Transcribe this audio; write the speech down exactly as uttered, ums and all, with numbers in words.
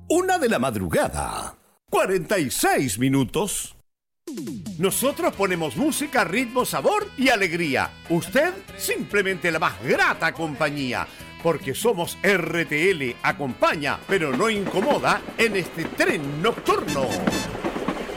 Una de la madrugada. cuarenta y seis minutos. Nosotros ponemos música, ritmo, sabor y alegría. Usted simplemente la más grata compañía. Porque somos R T L, acompaña, pero no incomoda en este tren nocturno.